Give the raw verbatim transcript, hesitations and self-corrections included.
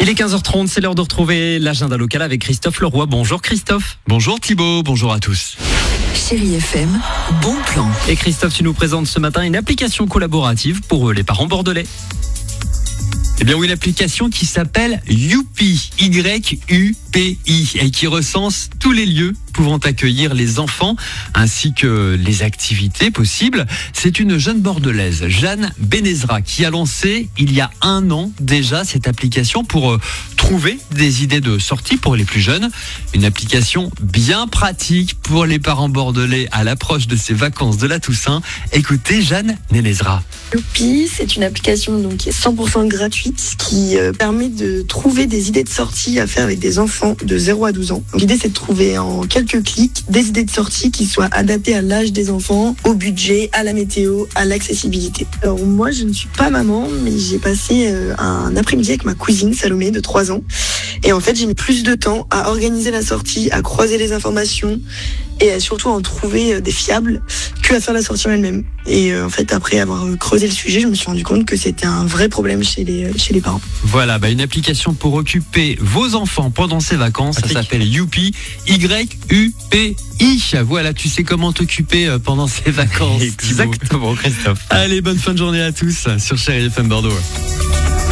Il est quinze heures trente, c'est l'heure de retrouver l'agenda local avec Christophe Leroy. Bonjour Christophe. Bonjour Thibaut, bonjour à tous. Chérie F M, bon plan. Et Christophe, tu nous présentes ce matin une application collaborative pour les parents bordelais. Eh bien oui, une application qui s'appelle Youpi, Y U P I, et qui recense tous les lieux pouvant accueillir les enfants ainsi que les activités possibles. C'est une jeune bordelaise, Jeanne Benezra, qui a lancé il y a un an déjà cette application pour euh, trouver des idées de sortie pour les plus jeunes. Une application bien pratique pour les parents bordelais à l'approche de ces vacances de la Toussaint. Écoutez Jeanne Benezra. Youpi, c'est une application donc, qui est cent pour cent gratuite, qui euh, permet de trouver des idées de sortie à faire avec des enfants de zéro à douze ans. Donc, l'idée, c'est de trouver en quelques clics des idées de sortie qui soient adaptées à l'âge des enfants, au budget, à la météo, à l'accessibilité. Alors moi, je ne suis pas maman, mais j'ai passé euh, un après-midi avec ma cousine Salomé de trois ans. Et en fait, j'ai mis plus de temps à organiser la sortie, à croiser les informations et à surtout en trouver des fiables que à faire la sortie en elle-même. Et euh, en fait, après avoir creusé le sujet, je me suis rendu compte que c'était un vrai problème chez les, chez les parents. Voilà, bah une application pour occuper vos enfants pendant ces vacances. Ça s'appelle Youpi, Y U P I. Voilà, tu sais comment t'occuper pendant ces vacances. Exactement, Christophe. Allez, bonne fin de journée à tous sur Chérie F M Bordeaux.